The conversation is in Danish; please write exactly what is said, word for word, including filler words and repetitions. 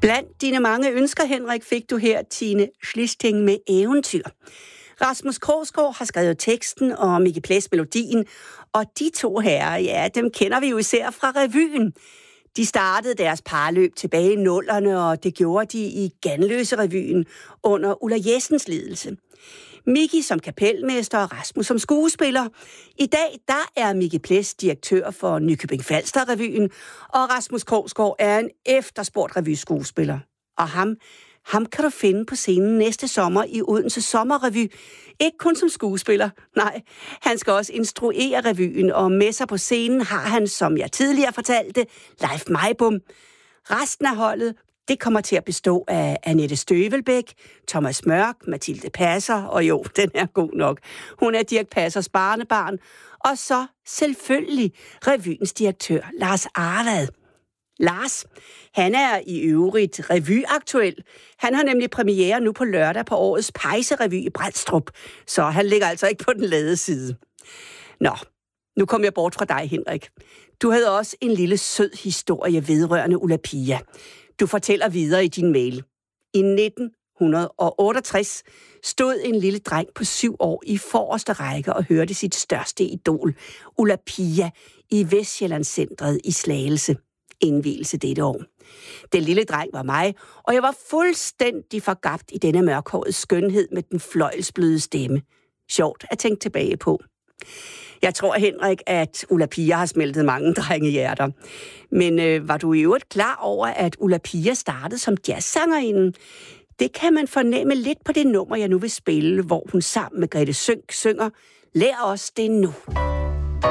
Blandt dine mange ønsker, Henrik, fik du her Tine Schlisting med Eventyr. Rasmus Krogsgaard har skrevet teksten og Micke Ples melodien, og de to herrer, ja, dem kender vi jo især fra revyen. De startede deres parløb tilbage i nullerne, og det gjorde de i Ganløse-revyen under Ulla Jessens ledelse. Micke som kapelmester og Rasmus som skuespiller. I dag, der er Micke Ples direktør for Nykøbing Falster-revyen, og Rasmus Krogsgaard er en efterspurgt revyskuespiller. Og ham, ham kan du finde på scenen næste sommer i Odense Sommerrevy. Ikke kun som skuespiller, nej, han skal også instruere revyen, og med sig på scenen har han, som jeg tidligere fortalte, Leif Majbom. Resten af holdet, det kommer til at bestå af Annette Støvelbæk, Thomas Mørk, Mathilde Passer, og jo, den er god nok. Hun er Dirch Passers barnebarn, og så selvfølgelig revyens direktør, Lars Arvad. Lars, han er i øvrigt revyaktuel. Han har nemlig premiere nu på lørdag på årets Pejserevy i Brædstrup, så han ligger altså ikke på den lade side. Nå, nu kom jeg bort fra dig, Henrik. Du havde også en lille sød historie vedrørende Ulla Pia. Du fortæller videre i din mail. I nitten otteogtres stod en lille dreng på syv år i forreste række og hørte sit største idol, Ulla Pia, i Vestsjællandscentret i Slagelse. Indvielse dette år. Den lille dreng var mig, og jeg var fuldstændig forgabt i denne mørkhårede skønhed med den fløjlsbløde stemme. Sjovt at tænke tilbage på. Jeg tror, Henrik, at Ulla Pia har smeltet mange drengehjerter. Men øh, var du i øvrigt klar over, at Ulla Pia startede som jazzsangerinde? Det kan man fornemme lidt på det nummer, jeg nu vil spille, hvor hun sammen med Grete Sønck synger "Lær os det nu".